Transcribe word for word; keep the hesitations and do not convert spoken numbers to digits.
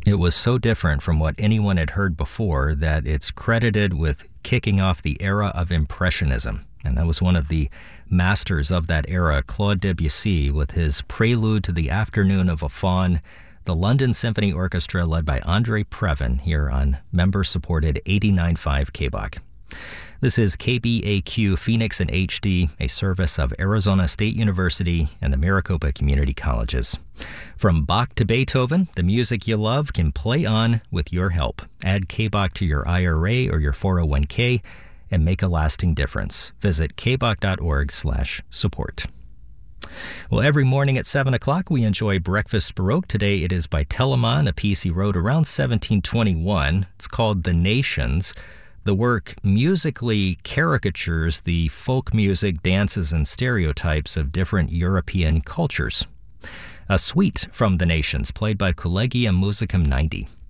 It was so different from what anyone had heard before that it's credited with kicking off the era of Impressionism. And that was one of the masters of that era, Claude Debussy, with his Prelude to the Afternoon of a Faun, the London Symphony Orchestra led by Andre Previn here on member-supported eighty-nine point five K B O C. This is K B A Q Phoenix in H D, a service of Arizona State University and the Maricopa Community Colleges. From Bach to Beethoven, the music you love can play on with your help. Add K B O C to your I R A or your four oh one k and make a lasting difference. Visit kboc.org slash support. Well, every morning at seven o'clock, we enjoy Breakfast Baroque. Today it is by Telemann, a piece he wrote around seventeen twenty-one. It's called The Nations. The work musically caricatures the folk music, dances, and stereotypes of different European cultures. A suite from The Nations, played by Collegium Musicum ninety.